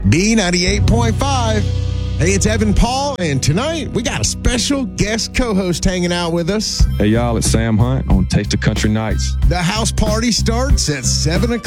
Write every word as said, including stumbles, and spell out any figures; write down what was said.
B ninety-eight point five. Hey, it's Evan Paul, and tonight we got a special guest co-host hanging out with us. Hey, y'all, it's Sam Hunt on Taste of Country Nights. The house party starts at seven o'clock.